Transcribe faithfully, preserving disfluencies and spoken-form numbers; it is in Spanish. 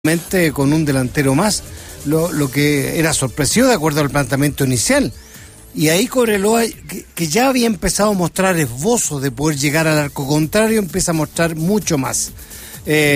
con un delantero más, lo, lo que era sorpresivo de acuerdo al planteamiento inicial. Y ahí Cobreloa, que, que ya había empezado a mostrar esbozos de poder llegar al arco contrario, empieza a mostrar mucho más. Eh,